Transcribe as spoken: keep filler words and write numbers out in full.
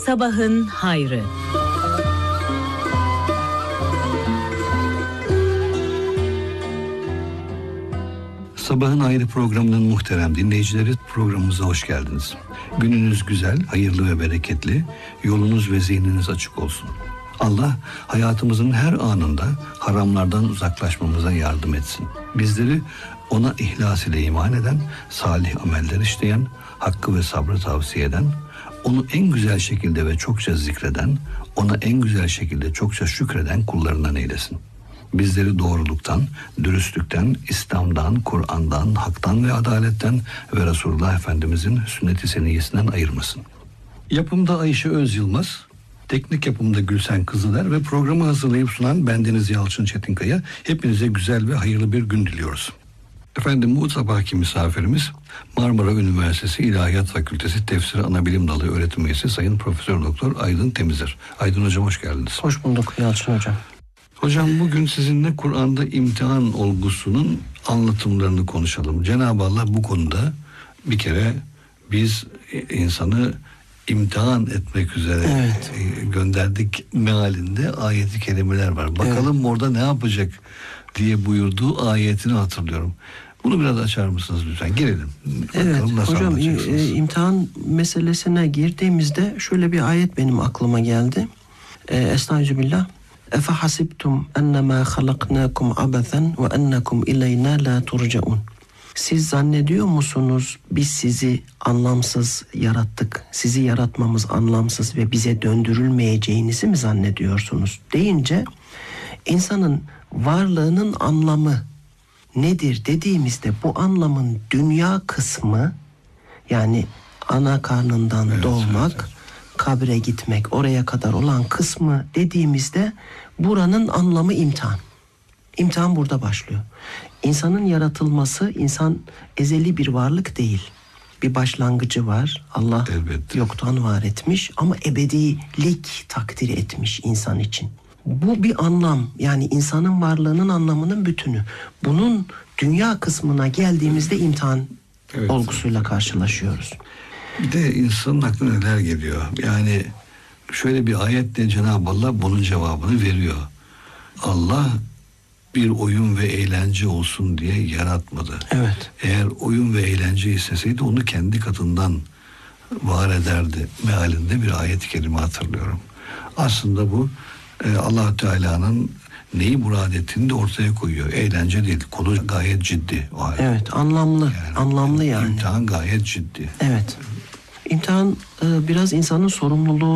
Sabahın hayrı. Sabahın Hayrı programının muhterem dinleyicileri, programımıza hoş geldiniz. Gününüz güzel, hayırlı ve bereketli, yolunuz ve zihniniz açık olsun. Allah hayatımızın her anında haramlardan uzaklaşmamıza yardım etsin. Bizleri ona ihlas ile iman eden, salih ameller işleyen, hakkı ve sabrı tavsiye eden, onu en güzel şekilde ve çokça zikreden, ona en güzel şekilde çokça şükreden kullarından eylesin. Bizleri doğruluktan, dürüstlükten, İslam'dan, Kur'an'dan, haktan ve adaletten ve Resulullah Efendimizin sünnet-i seniyyesinden ayırmasın. Yapımda Ayşe Öz Yılmaz, teknik yapımda Gülsen Kızıler ve programı hazırlayıp sunan bendeniz Yalçın Çetinkaya. Hepinize güzel ve hayırlı bir gün diliyoruz. Efendim, bu sabahki misafirimiz Marmara Üniversitesi İlahiyat Fakültesi Tefsir Anabilim Dalı öğretim üyesi Sayın Profesör Doktor Aydın Temizir. Aydın Hocam, hoş geldiniz. Hoş bulduk Yalçın Hocam. Hocam, bugün sizinle Kur'an'da imtihan olgusunun anlatımlarını konuşalım. Cenab-ı Allah bu konuda bir kere biz insanı imtihan etmek üzere evet. gönderdik mealinde ayet-i kerimeler var. Bakalım evet. orada ne yapacak diye buyurduğu ayetini hatırlıyorum. Bunu biraz açar mısınız lütfen? Girelim. Evet bakalım nasıl hocam, e, imtihan meselesine girdiğimizde şöyle bir ayet benim aklıma geldi. E, Estağfirullah. Efe hasibtum ennemâ halaknâkum abathen ve ennekum ileyna la turcaun. Siz zannediyor musunuz biz sizi anlamsız yarattık, sizi yaratmamız anlamsız ve bize döndürülmeyeceğinizi mi zannediyorsunuz deyince, insanın varlığının anlamı nedir dediğimizde bu anlamın dünya kısmı, yani ana karnından evet, doğmak, evet, evet. kabre gitmek, oraya kadar olan kısmı dediğimizde buranın anlamı imtihan. İmtihan burada başlıyor. İnsanın yaratılması, insan ezeli bir varlık değil. Bir başlangıcı var. Allah elbette yoktan var etmiş ama ebedilik takdir etmiş insan için. Bu bir anlam, yani insanın varlığının anlamının bütünü. Bunun dünya kısmına geldiğimizde imtihan evet. olgusuyla karşılaşıyoruz. Bir de insanın aklına neler geliyor? Yani şöyle bir ayetle Cenab-ı Allah bunun cevabını veriyor. Allah bir oyun ve eğlence olsun diye yaratmadı. Evet. Eğer oyun ve eğlence isteseydi onu kendi katından var ederdi mealinde bir ayet-i kerime hatırlıyorum. Aslında bu e, Allah Teala'nın neyi murad ettiğini de ortaya koyuyor. Eğlence değil, konu gayet ciddi. O evet, anlamlı. Yani, anlamlı yani. İmtihan gayet ciddi. Evet. İmtihan e, biraz insanın sorumluluğu